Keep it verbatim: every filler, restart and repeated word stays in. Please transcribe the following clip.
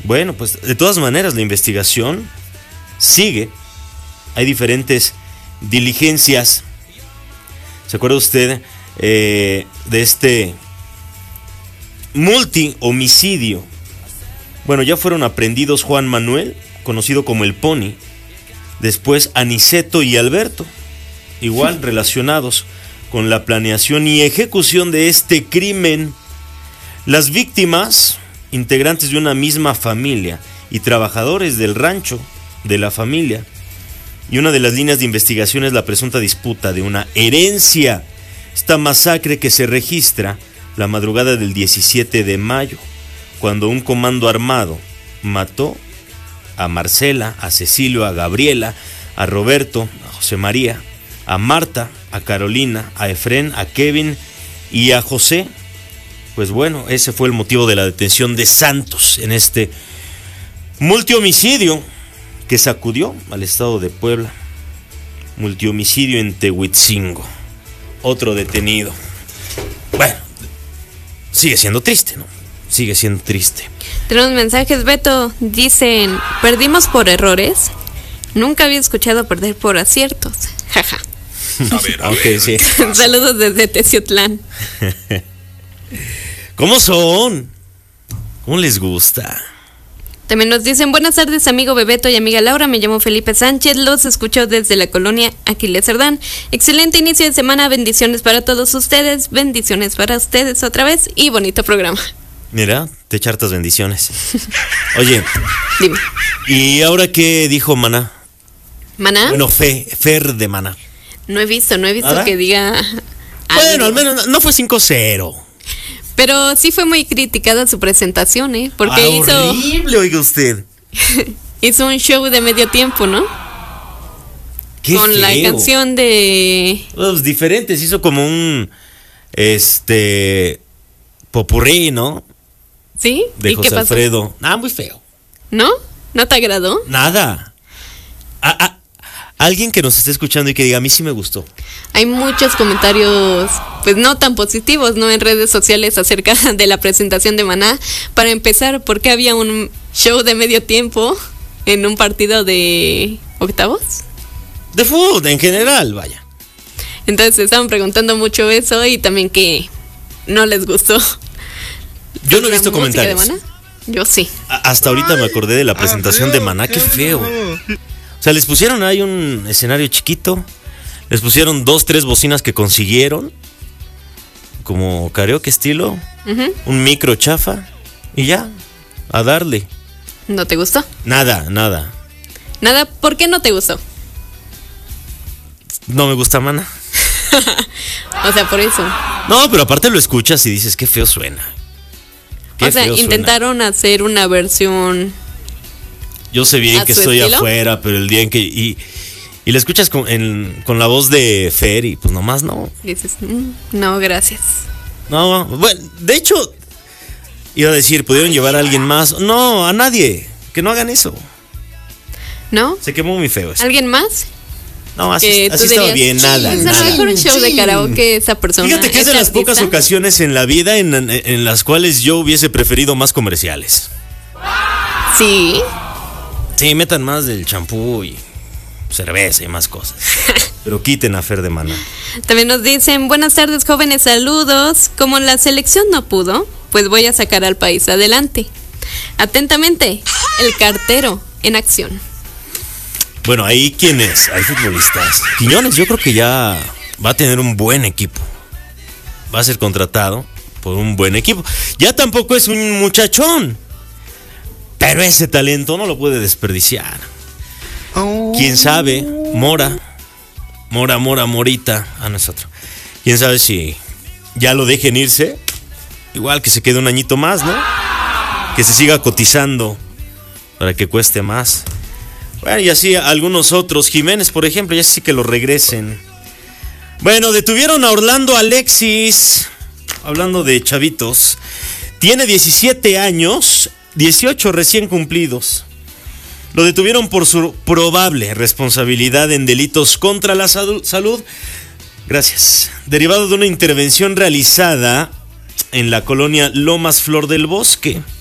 Bueno, pues de todas maneras la investigación sigue. Hay diferentes diligencias. ¿Se acuerda usted eh, de este multi-homicidio? Bueno, ya fueron aprehendidos Juan Manuel, conocido como el Pony, después Aniceto y Alberto, igual relacionados con la planeación y ejecución de este crimen. Las víctimas, integrantes de una misma familia y trabajadores del rancho de la familia. Y una de las líneas de investigación es la presunta disputa de una herencia. Esta masacre que se registra la madrugada del diecisiete de mayo, cuando un comando armado mató a Marcela, a Cecilio, a Gabriela, a Roberto, a José María, a Marta, a Carolina, a Efrén, a Kevin y a José. Pues bueno, ese fue el motivo de la detención de Santos en este multihomicidio que sacudió al estado de Puebla. Multihomicidio en Tehuitzingo. Otro detenido. Bueno, sigue siendo triste, ¿no? Sigue siendo triste. Tenemos mensajes, Beto. Dicen, ¿perdimos por errores? Nunca había escuchado perder por aciertos. Jaja. A ver, a Okay, ver. sí. Saludos desde Teciutlán. ¿Cómo son? ¿Cómo les gusta? También nos dicen, buenas tardes amigo Bebeto y amiga Laura, me llamo Felipe Sánchez, los escucho desde la colonia Aquiles Cerdán. Excelente inicio de semana, bendiciones para todos ustedes, bendiciones para ustedes otra vez y bonito programa. Mira, te echo hartas bendiciones. Oye, Dime. ¿y ahora qué dijo Maná? ¿Maná? Bueno, Fe, Fer de Maná. No he visto, no he visto ¿Nada? que diga Bueno, algo. al menos no fue cinco cero. Pero sí fue muy criticada su presentación, ¿eh? Porque ah, hizo, horrible, oiga usted. hizo un show de medio tiempo, ¿no? Qué Con feo. la canción de... Pues diferentes, hizo como un este popurrí, ¿no? ¿Sí? De ¿Y José qué pasó? Alfredo. Ah, muy feo. ¿No? ¿No te agradó? Nada. Ah, ah, alguien que nos esté escuchando y que diga, a mí sí me gustó. Hay muchos comentarios, pues no tan positivos, ¿no? En redes sociales acerca de la presentación de Maná. Para empezar, ¿por qué había un show de medio tiempo en un partido de octavos? De fútbol, en general, vaya. Entonces estaban preguntando mucho eso y también que no les gustó. Yo no he la visto música de comentarios. Maná. Yo sí. A- Hasta ahorita me acordé de la presentación de Maná, qué feo. O sea, les pusieron ahí un escenario chiquito, les pusieron dos, tres bocinas que consiguieron, como karaoke estilo, Ujú. un micro chafa, y ya, a darle. ¿No te gustó? Nada, nada. Nada, ¿por qué no te gustó? No me gusta Maná. O sea, por eso. No, pero aparte lo escuchas y dices, qué feo suena. Qué O sea, feo suena. intentaron hacer una versión... Yo sé bien ¿A que su estoy estilo? afuera, pero el día en que... Y, y la escuchas con, en- con la voz de Fer y pues nomás no. Dices, "Mm, no, gracias". No, bueno, de hecho, iba a decir, pudieron llevar a alguien más. No, a nadie. Que no hagan eso. ¿No? Se quemó muy feo eso. ¿Alguien más? No, así, Que tú así estaba dirías, bien, nada, "Pues a lo nada. mejor un show de karaoke esa persona. Fíjate que es de ese las pocas artista". ocasiones en la vida en, en- en las cuales yo hubiese preferido más comerciales. Sí. Sí, metan más del champú y cerveza y más cosas. Pero quiten a Fer de Maná. También nos dicen, buenas tardes jóvenes, saludos. Como la selección no pudo, pues voy a sacar al país adelante. Atentamente, el cartero en acción. Bueno, ahí quién es, hay futbolistas. Quiñones, yo creo que ya va a tener un buen equipo. Va a ser contratado por un buen equipo. Ya tampoco es un muchachón, pero ese talento no lo puede desperdiciar. Quién sabe, Mora, Mora, Mora, Morita, a nosotros. Quién sabe si ya lo dejen irse. Igual que se quede un añito más, ¿no? Que se siga cotizando para que cueste más. Bueno, y así algunos otros. Jiménez, por ejemplo, ya sí que lo regresen. Bueno, detuvieron a Orlando Alexis. Hablando de chavitos. Tiene diecisiete años, dieciocho recién cumplidos. Lo detuvieron por su probable responsabilidad en delitos contra la salud. Gracias. Derivado de una intervención realizada en la colonia Lomas Flor del Bosque.